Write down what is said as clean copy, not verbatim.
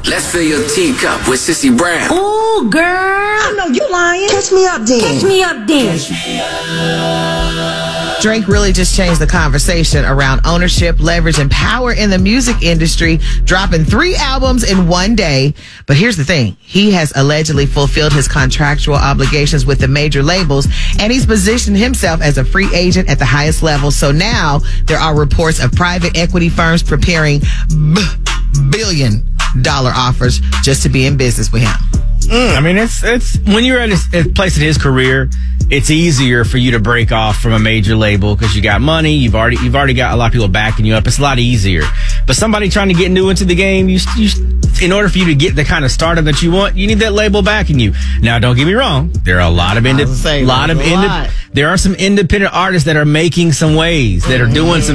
Let's fill your teacup with Sissy Brown. Ooh, girl. Oh, no, you lying. Catch me up then. Catch me up then. Drake really just changed the conversation around ownership, leverage, and power in the music industry, dropping 3 albums in one day. But here's the thing. He has allegedly fulfilled his contractual obligations with the major labels, and he's positioned himself as a free agent at the highest level. So now there are reports of private equity firms preparing billion-dollar offers just to be in business with him. I mean, it's when you're at a place in his career, it's easier for you to break off from a major label because you got money. You've already got a lot of people backing you up. It's a lot easier. But somebody trying to get new into the game, you in order for you to get the kind of stardom that you want, you need that label backing you. Now, don't get me wrong. There are a lot of there are some independent artists that are making some waves, that are doing some